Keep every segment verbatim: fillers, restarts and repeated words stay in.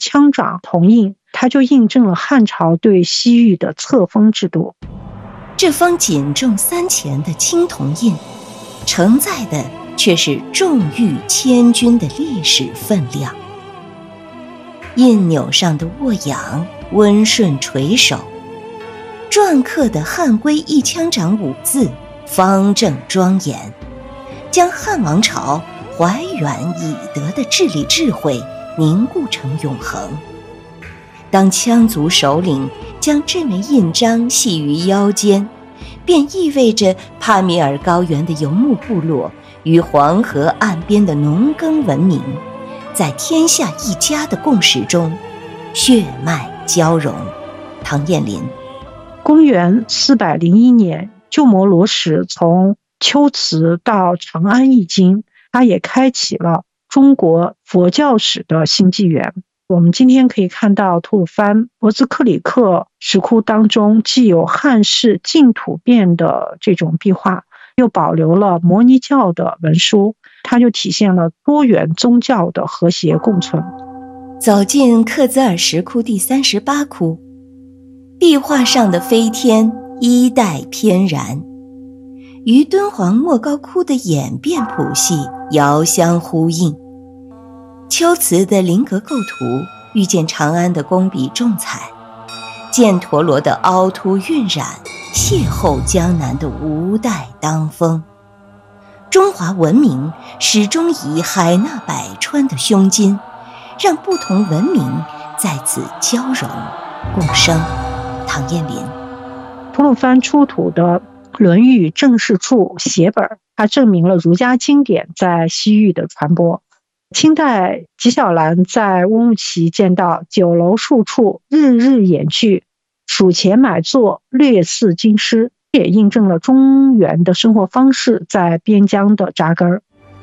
枪掌铜印，它就印证了汉朝对西域的册封制度。 这方仅重三钱的青铜印，承载的却是重逾千钧的历史分量。印钮上的沃阳温顺垂手，篆刻的汉规一枪掌五字方正庄严，将汉王朝怀远以德的治理智慧凝固成永恒。当羌族首领将这枚印章系于腰间，便意味着帕米尔高原的游牧部落与黄河岸边的农耕文明，在天下一家的共识中血脉交融。唐燕林。 公元四百零一年，鸠摩罗什从龟兹到长安译经，他也开启了中国佛教史的新纪元。我们今天可以看到吐鲁番博兹克里克石窟当中既有汉式净土变的这种壁画，又保留了摩尼教的文书，它就体现了多元宗教的和谐共存。 走进克孜尔石窟第三十八窟，壁画上的飞天衣带翩然，与敦煌莫高窟的演变谱系遥相呼应。龟兹的菱格构图遇见长安的工笔重彩，犍陀罗的凹凸晕染邂逅江南的吴带当风。中华文明始终以海纳百川的胸襟，让不同文明在此交融共生。唐燕林。 吐鲁番出土的《论语正式注》写本，它证明了儒家经典在西域的传播。清代纪晓岚在乌鲁木齐见到酒楼数处日日演剧，数钱买座略似京师，也印证了中原的生活方式在边疆的扎根。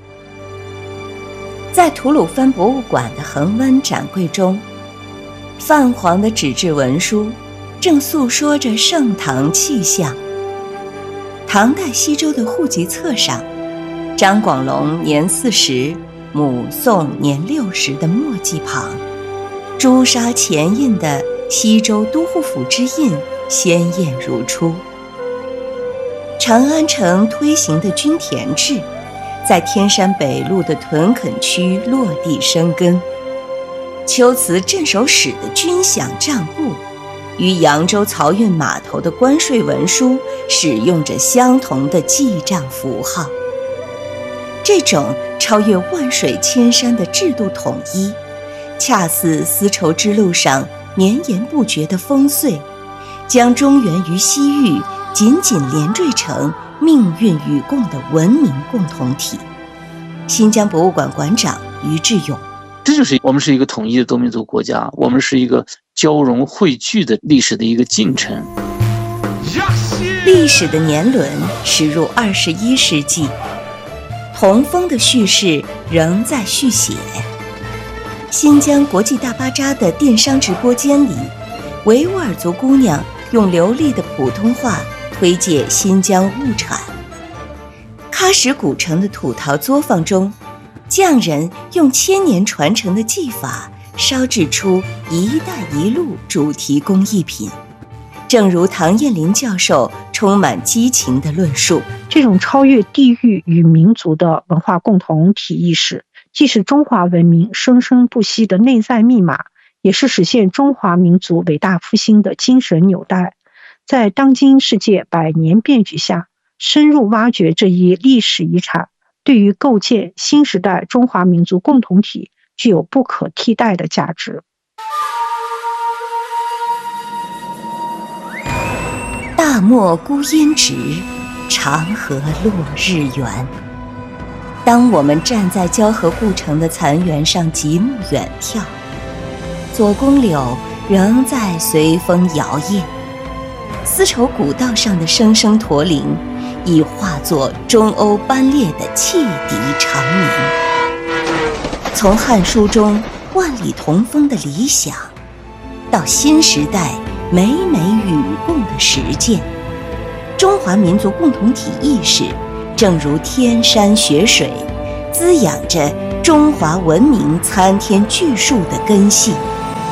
在吐鲁番博物馆的恒温展柜中，泛黄的纸质文书正诉说着盛唐气象。唐代西周的户籍册上，张广隆年四十，母宋年六十的墨迹旁，朱砂前印的西周都护府之印鲜艳如初。长安城推行的均田制，在天山北路的屯垦区落地生根。龟兹镇守使的军饷账簿，与扬州漕运码头的关税文书使用着相同的记账符号。这种超越万水千山的制度统一，恰似丝绸之路上绵延不绝的风穗，将中原与西域紧紧连缀成命运与共的文明共同体。新疆博物馆馆长于志勇。 这就是我们是一个统一的多民族国家，我们是一个交融汇聚的历史的一个进程。 历史的年轮驶入二十一世纪，同风的叙事仍在续写。新疆国际大巴扎的电商直播间里，维吾尔族姑娘用流利的普通话推介新疆物产。喀什古城的土陶作坊中，匠人用千年传承的技法烧制出一带一路主题工艺品，正如唐燕林教授充满激情的论述。 这种超越地域与民族的文化共同体意识，既是中华文明生生不息的内在密码，也是实现中华民族伟大复兴的精神纽带。在当今世界百年变局下，深入挖掘这一历史遗产，对于构建新时代中华民族共同体具有不可替代的价值。 大漠孤烟直，长河落日圆。当我们站在交河故城的残垣上极目远眺，左公柳仍在随风摇曳，丝绸古道上的声声驼铃已化作中欧班列的汽笛长鸣。从汉书中万里同风的理想，到新时代美美与共的实践，中华民族共同体意识正如天山雪水，滋养着中华文明参天巨树的根系。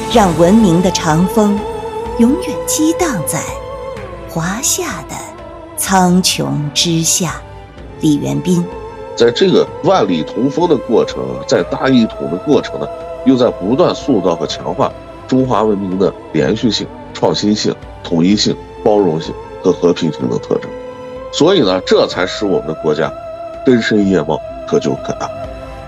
让文明的长风永远激荡在华夏的苍穹之下。李元斌。 在这个万里同风的过程，在大一统的过程呢，又在不断塑造和强化中华文明的连续性、创新性、统一性、包容性和和平平等特征。所以呢，这才使我们的国家根深叶茂、可久可大。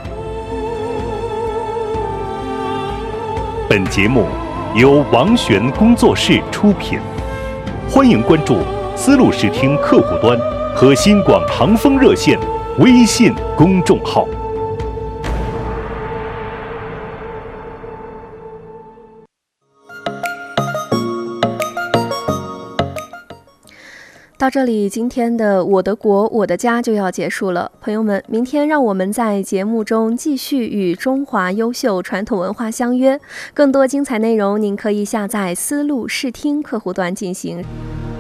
本节目由王璇工作室出品，欢迎关注丝路视听客户端和新广航风热线微信公众号。 到这里，今天的我的国我的家就要结束了。朋友们，明天让我们在节目中继续与中华优秀传统文化相约。更多精彩内容，您可以下载丝路视听客户端进行。